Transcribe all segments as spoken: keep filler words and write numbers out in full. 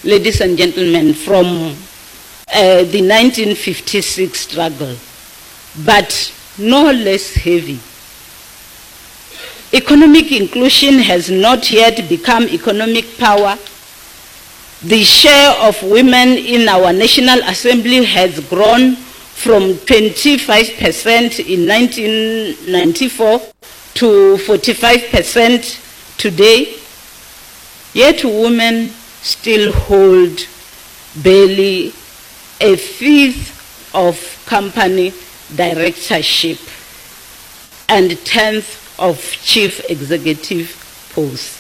ladies and gentlemen, from uh, the nineteen fifty-six struggle, but no less heavy. Economic inclusion has not yet become economic power. The share of women in our National Assembly has grown from twenty-five percent in nineteen ninety-four to forty-five percent today. Yet women still hold barely a fifth of company directorship and a tenth of chief executive posts.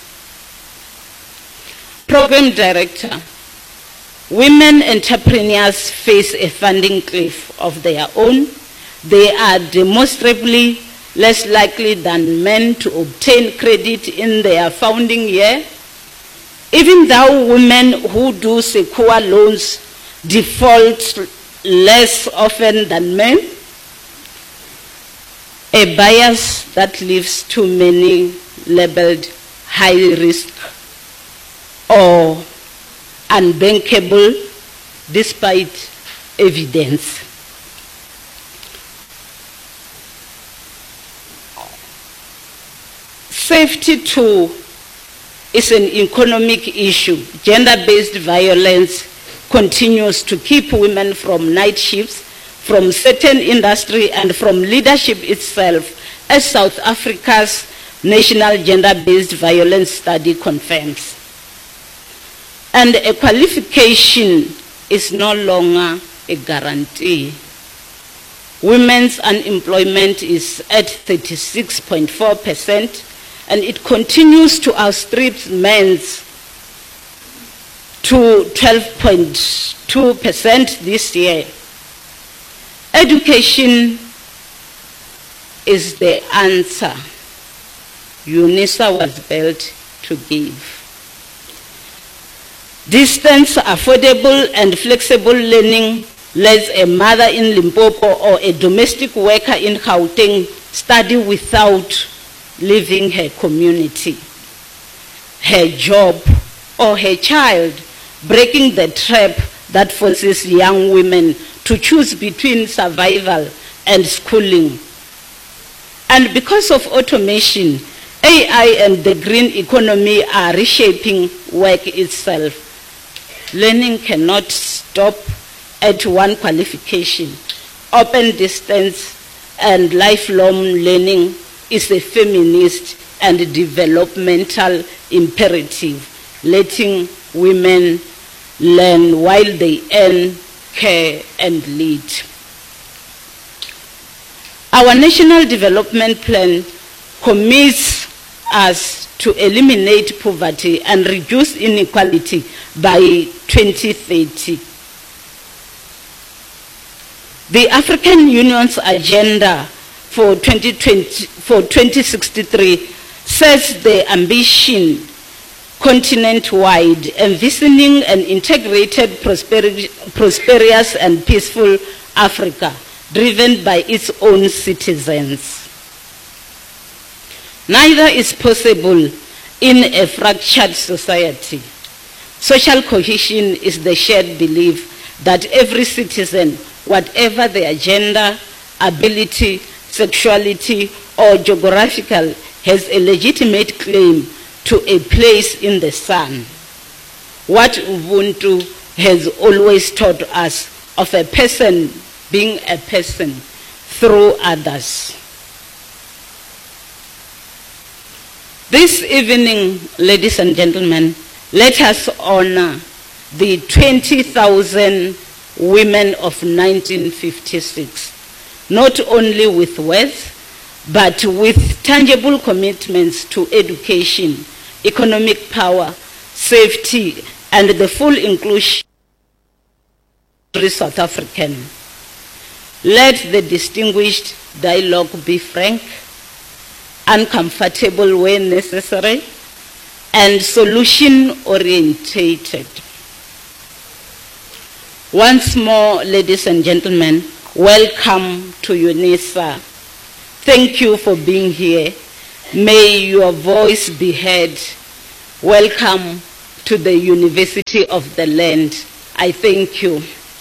Program Director, women entrepreneurs face a funding cliff of their own. They are demonstrably less likely than men to obtain credit in their founding year. Even though women who do secure loans default less often than men, a bias that leaves too many labeled high risk or unbankable despite evidence. Safety too is an economic issue. Gender-based violence continues to keep women from night shifts, from certain industry, and from leadership itself, as South Africa's National Gender-Based Violence Study confirms. And a qualification is no longer a guarantee. Women's unemployment is at thirty-six point four percent, and it continues to outstrip men's to twelve point two percent this year. Education is the answer UNISA was built to give. Distance, affordable and flexible learning lets a mother in Limpopo or a domestic worker in Gauteng study without leaving her community, her job, or her child, breaking the trap that forces young women to choose between survival and schooling. And because of automation, A I and the green economy are reshaping work itself. Learning cannot stop at one qualification. Open distance and lifelong learning is a feminist and developmental imperative, letting women learn while they earn, care, and lead. Our National Development Plan commits us to eliminate poverty and reduce inequality by twenty thirty. The African Union's agenda for twenty twenty, for twenty sixty-three sets the ambition continent-wide, envisioning an integrated, prosperous and peaceful Africa, driven by its own citizens. Neither is possible in a fractured society. Social cohesion is the shared belief that every citizen, whatever their gender, ability, sexuality, or geographical, has a legitimate claim to a place in the sun. What Ubuntu has always taught us of a person being a person through others. This evening, ladies and gentlemen, let us honor the twenty thousand women of nineteen fifty-six, not only with words, but with tangible commitments to education, economic power, safety, and the full inclusion of every South African. Let the distinguished dialogue be frank, uncomfortable where necessary, and solution-orientated. Once more, ladies and gentlemen, welcome to UNISA. Thank you for being here. May your voice be heard. Welcome to the University of the Land. I thank you.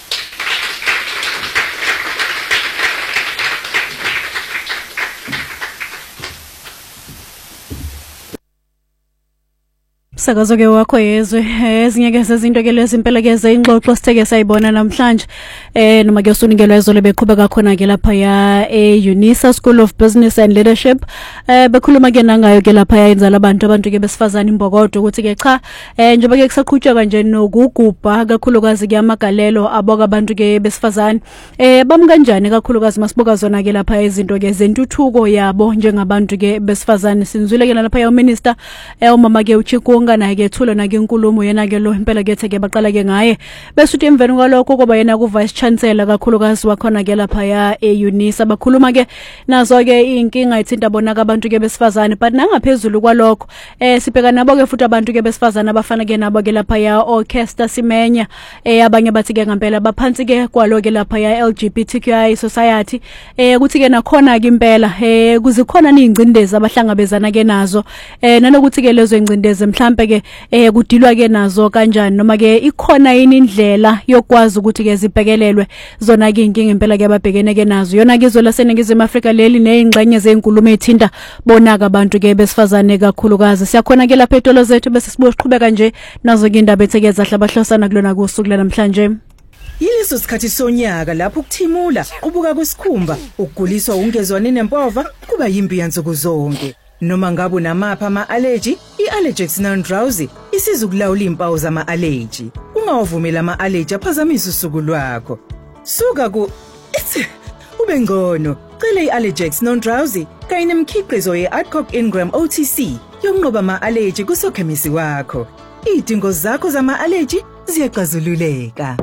Sakazo ke wakho yezwe ezinye ke sezinto ke lezimpela ke zeingxoxo sitheke sayibona namhlanje eh noma ke usunikelwa izolo beqhubeka khona ke lapha ya eUNISA School of Business and Leadership eh bekhuluma ke nangayo ke lapha ya inzala abantu abantu ke besifazana imbokodo ukuthi ke cha eh njengoba ke kusaqhutshwa kanje nokugubha kakhulukazi ke amagalelo aboka abantu ke besifazana eh bam kanjani kakhulukazi masibuka zona ke lapha izinto ke zentuthuko yabo njengabantu ke besifazana sinzwile ke lapha ya uminister eh umama ke uChikunga na ke thulo na ke inkulumo yena ke lo impela ke theke baqala ke ngaye bese uthi emveni kwalokho kuba yena ku vice chancellor kakhulukazi wakhona ke lapha ya eUNISA bakhuluma ke nazo ke inkinga ithinta bona abantu ke besifazane but nangaphezulu kwalokho eh sibheka nabo ke futhi abantu ke besifazane abafana ke nabo ke lapha ya Orchestra Simenya eh abanye bathi ke ngempela baphansi ke kwalo ke lapha ya L G B T Q I society eh kuthi ke nakhona ke impela eh kuzikhona ningcindezi abahlangabezana ke nazo eh nanokuthi ke lezo ingcindezi mhlambe ke eh kudilwa ke nazo kanjani noma ke ikhona yini indlela yokwazi ukuthi ke zibhekelelwe zona ke inkinga impela ke ababhekene ke nazo yona ke izola seningizimu Afrika leli nezingxenye zenkulumo ethinta bonaka abantu ke besifazane kakhulukazi siyakhona ke lapha etolo zethu bese sibuye siqhubeka nje nazo ke indaba ethekeza hlabahlosana kulona kusuku namhlanje. Yiliso sikhathi sonyaka lapho ukuthimula ubuka kwesikhumba ukuguliswa ungezwane nempova kuba yimbi yansuku zonke. Noma ngabe unamapha ama-allergy, i-Allergex non-drowsy isizukulawula impawu zama-allergy. Ungawavumela ama-allergy aphazamisa usuku lwakho. Suka ku ithi ube ngcono. Cela i-Allergex non-drowsy kanye nemikhiqizo ye-Adcock Ingram O T C yokunqoba ama-allergy kusokhemisi wakho. Izidingo zakho zama-allergy ziyaqazululeka.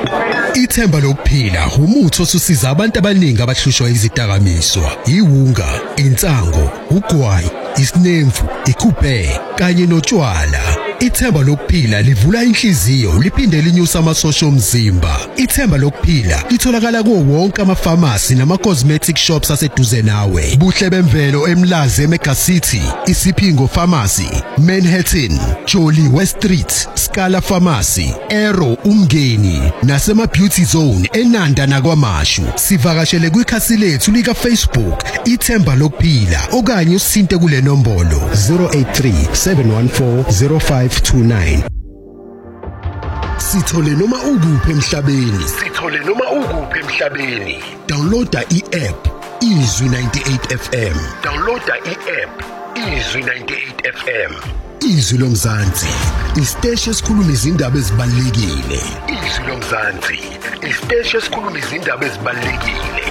Ithemba lokuphila umuthi osusiza abantu abaningi abahlushwa izidakamizwa, iwunga, insango, ugwayi, isinemfu, ikuphe kanye notshwala. Ithemba lokuphila livula inhliziyo liphinde linyusa amasosha omzimba. Ithemba lokuphila litholakala kuwo wonke ama-pharmacy nama-cosmetic shops aseduze nawe. Buhle bemvelo eMlazi eMega City, Isipingo Pharmacy, Manhattan, Jolly West Street, Scala Pharmacy, Aero Umngeni nasema Beauty Zone eNanda nakwaMashu. Sivakashele kwikhasi lethu lika Facebook Ithemba lokuphila okanye usinte kule nombolo zero eight three seven one four zero five two nine. Sithole noma ukuphi emhlabeni. Sithole noma ukuphi emhlabeni. Downloada i-app Izwi ninety-eight F M. Downloada i-app Izwi ninety-eight F M. Izwi lomzansi, isiteshi esikhuluma izindaba ezibalekile. Izwi lomzansi, isiteshi esikhuluma izindaba ezibalekile.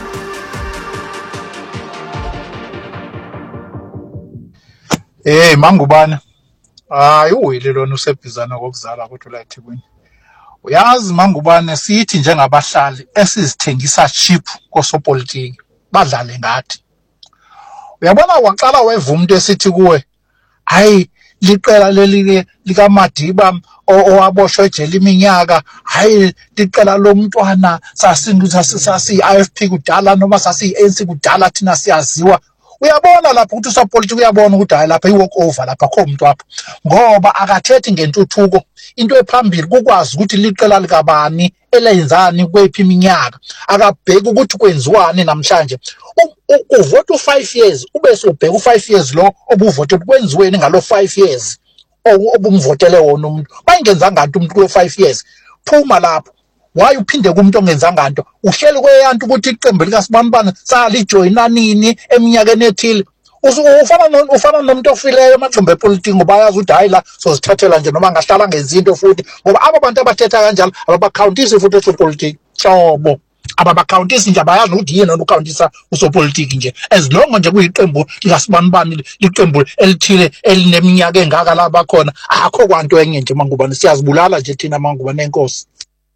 Eh Mangubane. Hayi uwile lona usebhizana kokuzala kodwa la eThekwini. Uyazi Mangubane sithi njengabahlali esizithengisa cheap kosopolitiki badlale ngathi. Uyabona waqala weva umuntu esithi kuwe hayi liqela leli lika Madiba owaboshwe ejele iminyaka hayi liqela lomntwana sasindu sasi I F P kudala noma sasi A N C kudala thina siyaziwa. Uyabona lapho ukuthi usapolitiki uyabona ukuthi hayi lapha iwalk over lapha kho umuntu apha ngoba akathethi ngentuthuko into ephambili ukwazi ukuthi liqela likabani elenzani kwephi iminyaka akabheka ukuthi kwenziwani namhlanje uvota u-five years ubese ubheka u-five years lo obuvote kwenziweni ngalo five years obumvotele wona umuntu bayingenzanga nto umuntu kulo five years phuma lapho why uphinde kumuntu ongenzanga nto uhleli kweyantu ukuthi iqembu likaSibambana salijoyina nini eminyakeni ethile ufana ufana nomuntu ofileyo amaqembu epolitiki ngoba ayazi ukuthi hayi la sozithathela nje noma ngahlala ngezinto futhi ngoba aba bantu abathetha kanjalo ababacountisi futhi esopolitiki hlobo ababacountisi nje abayazi ukuthi yini nokucountisa usopolitiki nje as long nje kuyiqembu likaSibambana iqembu elithile elineminyaka engaka la bakhona akho kwanto enye nje Mangubane siyazibulala nje thina Mangubane enkosi.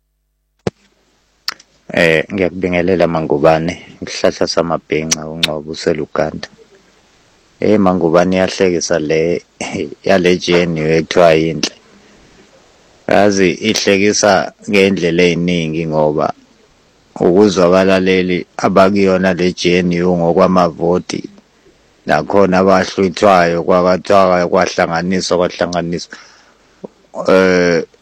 Eh ngiyakubingelela Mangubane isihlahla samabhenca uNcobo useluganda. Eh Mangubane yahlekisa le yale G N U ekuthiwa yinhle. Yazi ihlekisa ngendlela eziningi ngoba ukuzwakala leli abakuyona le G N U ngokwamavoti nakhona abahlwithwayo kwakathiwa kwahlanganiswa kwahlanganiswa eh